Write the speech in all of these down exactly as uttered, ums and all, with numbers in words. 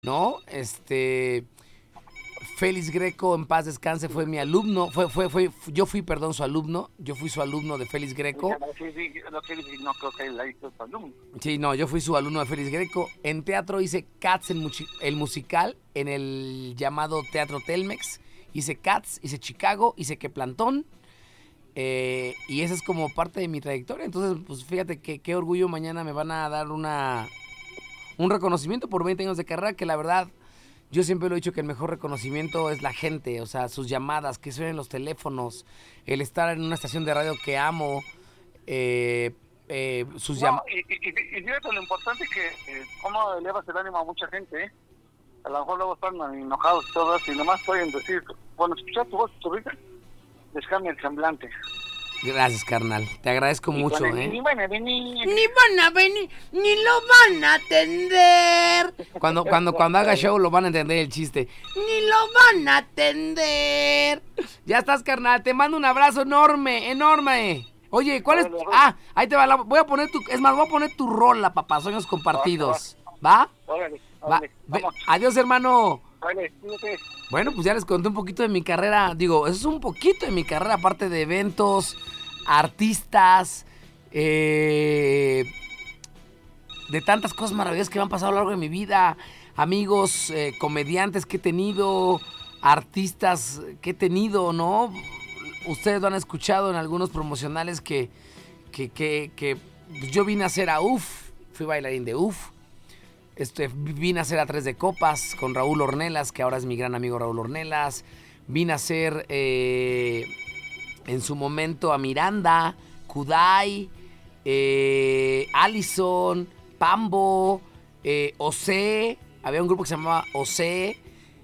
¿no? Este, Félix Greco, en paz descanse, fue mi alumno, fue, fue, fue, yo fui, perdón, su alumno, yo fui su alumno de Félix Greco. Sí, sí, no, no creo que él haya sido su alumno. Sí, no, yo fui su alumno de Félix Greco. En teatro hice Cats, el, muchi- el musical, en el llamado Teatro Telmex. Hice Cats, hice Chicago, hice Que Plantón. Eh, y esa es como parte de mi trayectoria. Entonces, pues fíjate que qué orgullo, mañana me van a dar una un reconocimiento por veinte años de carrera, que la verdad, yo siempre lo he dicho que el mejor reconocimiento es la gente, o sea, sus llamadas, que suenen los teléfonos, el estar en una estación de radio que amo, eh, eh, sus No, llamadas. y, y, y, y fíjate lo importante que, eh, cómo elevas el ánimo a mucha gente, ¿eh? A lo mejor luego están enojados y todo eso, y nomás pueden decir, cuando escuchas tu voz, tu risa, les cambia el semblante. Gracias, carnal, te agradezco Y mucho, con el, ¿eh? Ni van a venir. Ni van a venir, ni lo van a atender. Cuando, cuando, cuando haga show lo van a entender el chiste. Ni lo van a atender. Ya estás, carnal, te mando un abrazo enorme, enorme. Oye, ¿cuál es? Ah, ahí te va, la, voy a poner tu, es más, voy a poner tu rola, papá, Sueños Compartidos. ¿Va? Órale, Va. órale, Ve, vamos. adiós, hermano. Vale, cuídate. Bueno, pues ya les conté un poquito de mi carrera. Digo, eso es un poquito de mi carrera, aparte de eventos, artistas, eh, de tantas cosas maravillosas que me han pasado a lo largo de mi vida. Amigos, eh, comediantes que he tenido, artistas que he tenido, ¿no? Ustedes lo han escuchado en algunos promocionales que, que, que, que yo vine a hacer a U F, fui bailarín de U F. Este, vine a hacer a Tres de Copas con Raúl Ornelas, que ahora es mi gran amigo Raúl Ornelas. Vine a hacer eh, en su momento a Miranda, Kudai, eh, Allison, Pambo, eh, Ose. Había un grupo que se llamaba Ose.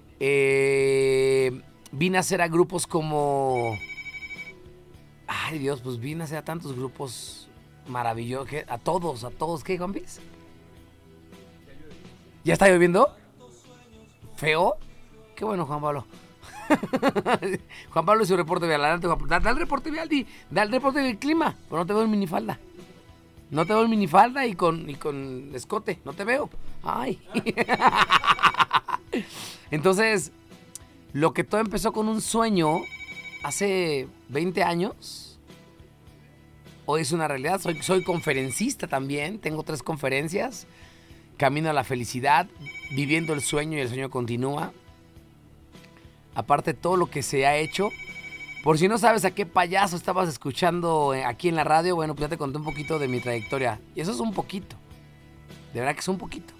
Eh, vine a hacer a grupos como... Ay, Dios, pues vine a hacer a tantos grupos maravillosos. A todos, a todos. ¿Qué, Juanpis? ¿Ya está lloviendo? ¿Feo? Qué bueno, Juan Pablo. Juan Pablo y su reporte vial. Adelante, Juan Pablo. Da, da el reporte vial, di. Da el reporte del clima. Pero no te veo en minifalda. No te veo en minifalda y con, y con escote. No te veo. Ay. Entonces, lo que todo empezó con un sueño hace veinte años, hoy es una realidad. Soy, soy conferencista también. Tengo tres conferencias. Camino a la felicidad, viviendo el sueño y el sueño continúa. Aparte todo lo que se ha hecho. Por si no sabes a qué payaso estabas escuchando aquí en la radio, bueno, pues ya te conté un poquito de mi trayectoria. Y eso es un poquito. De verdad que es un poquito.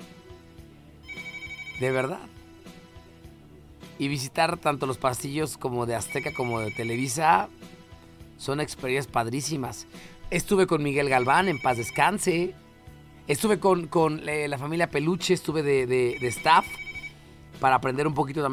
De verdad. Y visitar tanto los pasillos como de Azteca como de Televisa son experiencias padrísimas. Estuve con Miguel Galván, en paz descanse. Estuve con, con eh, la familia Peluche, estuve de, de, de staff para aprender un poquito también.